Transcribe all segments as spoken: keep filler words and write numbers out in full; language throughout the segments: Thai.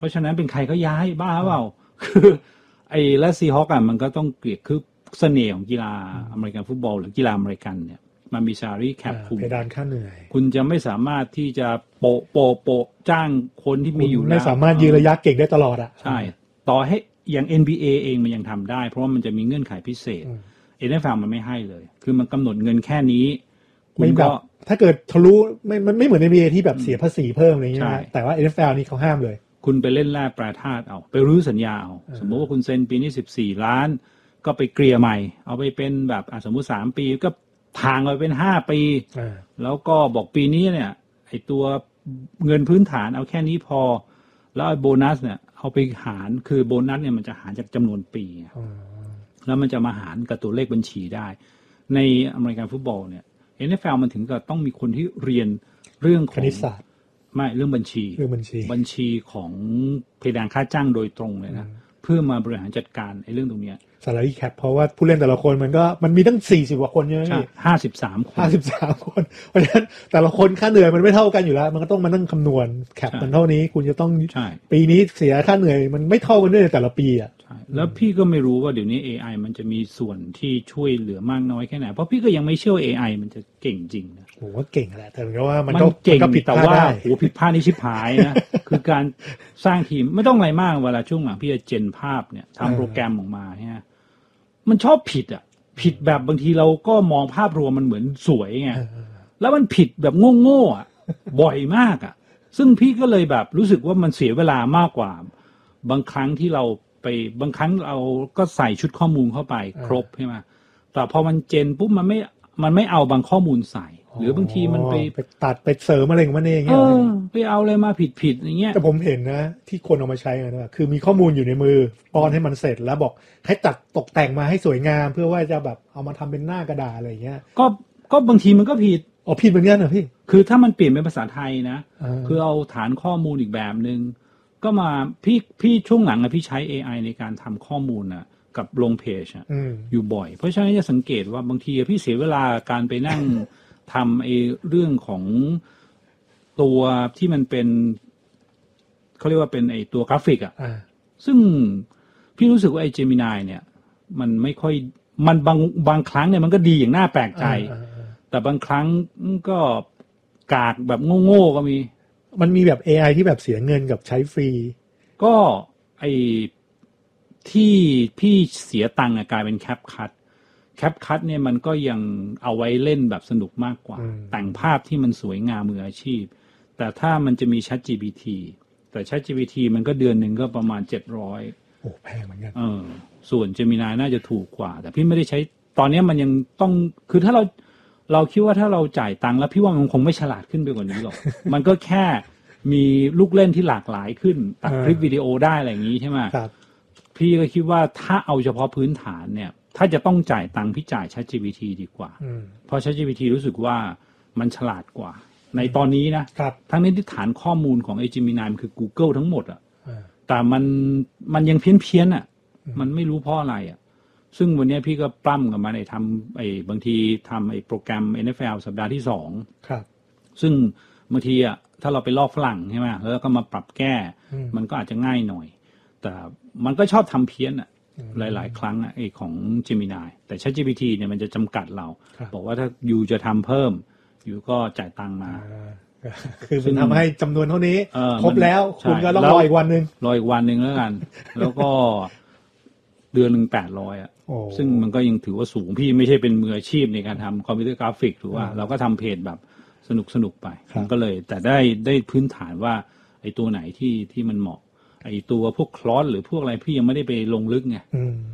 เพราะฉะนั้นเป็นใครก็ย้ายบ้าเปล่าคือไอ้และซีฮอคอ่ะมันก็ต้องเกลียดคือเสน่ห์ของกีฬาอเมริกันฟุตบอลหรือกีฬาอเมริกันเนี่ยมันมีซาลารี่แคปคุมเพดานค่าเหนื่อยคุณจะไม่สามารถที่จะโปะโปะโปะจ้างคนที่มีอยู่แล้วไม่สามารถยืนระยะเก่งได้ตลอดอ่ะใช่ต่อให้อย่าง เอ็น บี เอ เองมันยังทำได้เพราะว่ามันจะมีเงื่อนไขพิเศษ เอ็น เอฟ แอล มันไม่ให้เลยคือมันกำหนดเงินแค่นี้คุณก็ถ้าเกิดทะลุไม่มันไม่เหมือน เอ็น บี เอ ที่แบบเสียภาษีเพิ่มอะไรอย่างเงี้ยแต่ว่า เอ็น เอฟ แอล นี่เขาห้ามเลยคุณไปเล่นแร่แปรธาตุเอาไปรื้อสัญญาเอาสมมติว่าคุณเซ็นปีนี้สิบสี่ล้านก็ไปเกลี่ยใหม่เอาไปเป็นแบบสมมุติสามปีก็ทางไปเป็นห้าปีแล้วก็บอกปีนี้เนี่ยไอ้ตัวเงินพื้นฐานเอาแค่นี้พอแล้วไอ้โบนัสเนี่ยเอาไปหารคือโบนัสเนี่ยมันจะหารจากจำนวนปีแล้วมันจะมาหารกับตัวเลขบัญชีได้ในอเมริกันฟุตบอลเนี่ย เอ็น เอฟ แอล มันถึงกับต้องมีคนที่เรียนเรื่องของคณิตศาสตร์ไม่เรื่องบัญชีเรื่องบัญชีบัญชีของเพดานค่าจ้างโดยตรงเลยนะเพื่อมาบริหารจัดการไอ้เรื่องตรงเนี้ย salary cap เพราะว่าผู้เล่นแต่ละคนมันก็มันมีตั้งสี่สิบกว่าคนใช่ไหมพี่ห้าสิบสามคนห้าสิบสามคนเพราะฉะนั้นแต่ละคนค่าเหนื่อยมันไม่เท่ากันอยู่แล้วมันก็ต้องมานั่งคำนวณแคปมันเท่านี้คุณจะต้องปีนี้เสียค่าเหนื่อยมันไม่เท่ากันด้วยในแต่ละปีอ่ะแล้วพี่ก็ไม่รู้ว่าเดี๋ยวนี้ เอ ไอ มันจะมีส่วนที่ช่วยเหลือมากน้อยแค่ไหนเพราะพี่ก็ยังไม่เชื่อ เอ ไอ มันจะเก่งจริงนะโหว่าเก่งแหละแต่ว่ามันก็เก่งแต่ว่าโหผิดพลาดนี่ชิบหายนะคือการสร้างทีมไม่ต้องอะไรมากเวลาช่วงหลังพี่จะเจนภาพเนี่ยทำโปรแกรมออกมาเนี่ยมันชอบผิดอ่ะผิดแบบบางทีเราก็มองภาพรวมมันเหมือนสวยไงแล้วมันผิดแบบโง่ๆอ่ะบ่อยมากอ่ะซึ่งพี่ก็เลยแบบรู้สึกว่ามันเสียเวลามากกว่าบางครั้งที่เราไปบางครั้งเราก็ใส่ชุดข้อมูลเข้าไปครบใช่ไหมแต่พอมันเจนปุ๊บมันไม่มันไม่เอาบางข้อมูลใส่หรือบางทีมันไปไปตัดไปเสริมอะไรของมันเองเงี้ยไปเอาอะไรมาผิดๆอย่างเงี้ยแต่ผมเห็นนะที่คนเอามาใช้กันนะคือมีข้อมูลอยู่ในมือป้อนให้มันเสร็จแล้วบอกให้ตัดตกแต่งมาให้สวยงามเพื่อว่าจะแบบเอามาทำเป็นหน้ากระดาษอะไรเงี้ยก็ก็บางทีมันก็ผิดอ๋อผิดเหมือนกันเหรอพี่คือถ้ามันเปลี่ยนเป็นภาษาไทยนะคือเอาฐานข้อมูลอีกแบบนึงก็มาพี่พี่ช่วงหลังอะพี่ใช้ เอ ไอ ในการทำข้อมูลอะกับลงเพจอะอยู่บ่อยเพราะฉะนั้นจะสังเกตว่าบางทีพี่เสียเวลาการไปนั่ง ทำไอ้เรื่องของตัวที่มันเป็นเขาเรียกว่าเป็นไอ้ตัวกราฟิกอะซึ่งพี่รู้สึกว่าไอ้ Gemini เนี่ยมันไม่ค่อยมันบางบางครั้งเนี่ยมันก็ดีอย่างน่าแปลกใจแต่บางครั้งก็กากแบบโง่ๆก็มีมันมีแบบ เอ ไอ ที่แบบเสียเงินกับใช้ฟรีก็ไอ้ที่พี่เสียตังค์กลายเป็นแคปคัทแคปคัทเนี่ยมันก็ยังเอาไว้เล่นแบบสนุกมากกว่าแต่งภาพที่มันสวยงามมืออาชีพแต่ถ้ามันจะมี ChatGPT แต่ ChatGPT มันก็เดือนนึงก็ประมาณเจ็ดร้อยโอ้แพงเหมือนกันเออส่วน Gemini น่าจะถูกกว่าแต่พี่ไม่ได้ใช้ตอนนี้มันยังต้องคือถ้าเราเราคิดว่าถ้าเราจ่ายตังค์แล้วพี่ว่ามันคงไม่ฉลาดขึ้นไปกว่านี้หรอก มันก็แค่มีลูกเล่นที่หลากหลายขึ้นตัดคลิปวิดีโอได้อะไรอย่างนี้ใช่ไหมครับพี่ก็คิดว่าถ้าเอาเฉพาะพื้นฐานเนี่ยถ้าจะต้องจ่ายตังค์พี่จ่าย ChatGPT ดีกว่าเพราะ ChatGPT รู้สึกว่ามันฉลาดกว่าในตอนนี้นะทั้งนี้ที่ฐานข้อมูลของไอ้ Gemini มันคือ Google ทั้งหมดอ่ะแต่มันมันยังเพี้ยนเพี้ยนอ่ะมันไม่รู้เพราะอะไรอ่ะซึ่งวันนี้พี่ก็ปล้ำกับมันไอ้ทำไอ้บางทีทำไอ้โปรแกรม เอ็น เอฟ แอล สัปดาห์ที่สองซึ่งบางทีอ่ะถ้าเราไปลอกฝรั่งใช่ไหมแล้วก็มาปรับแก้มันก็อาจจะง่ายหน่อยแต่มันก็ชอบทำเพี้ยนอ่ะหลายๆครั้งอ่ะไอ้ของ Gemini แต่ ChatGPT เนี่ยมันจะจำกัดเราบอกว่าถ้ายูจะทำเพิ่มยูก็จ่ายตังค์มาคือมันทำให้จำนวนเท่านี้ครบแล้วคุณก็ต้องรออีกวันนึงรออีกวันนึงแล้วกันแล้วก็เดือนหนึ่งแปดร้อยอ่ะซึ่งมันก็ยังถือว่าสูงพี่ไม่ใช่เป็นมืออาชีพในการทำคอมพิวเตอร์กราฟิกหรือว่าเราก็ทำเพจแบบสนุกสนุกไปก็เลยแต่ได้ได้พื้นฐานว่าไอ้ตัวไหนที่ที่มันเหมาะไอ้ตัวพวกคลอสหรือพวกอะไรพี่ยังไม่ได้ไปลงลึกไง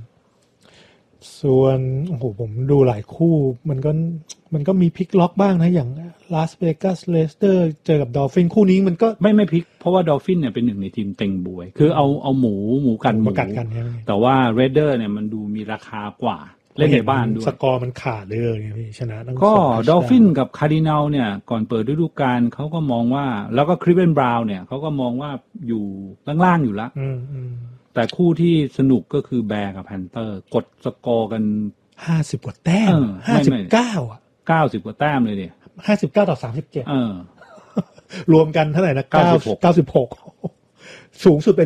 ส่วนโอ้โหผมดูหลายคู่มันก็มันก็มีพลิกล็อกบ้างนะอย่างลาสเวกัสเลสเตอร์เจอกับดอลฟินคู่นี้มันก็ไม่ไม่พลิกเพราะว่าดอลฟินเนี่ยเป็นหนึ่งในทีมเต็งบวยคือเอาเอาหมูหมูกันหมูแต่ว่าเรดเดอร์เนี่ยมันดูมีราคากว่าเล่นในบ้านด้วยสกอร์มันขาดเลยเนี่ยพี่ชนะก็ดอลฟินกับคาร์ดินัลเนี่ยก่อนเปิดฤดูกาลเขาก็มองว่าแล้วก็คริสเบนบราวน์เนี่ยเขาก็มองว่าอยู่ล่างๆอยู่แล้วแต่คู่ที่สนุกก็คือแบร์กับแพนเตอร์กดสกอร์กันห้าสิบกว่าแต้มห้าสิบเก้าอ่ะเก้าสิบกว่าแต้มเลยดิห้าสิบเก้าต่อสามสิบเจ็ดเออรวมกันเท่าไหร่นะเก้าเก้าสิบหกสูงสุดเป็น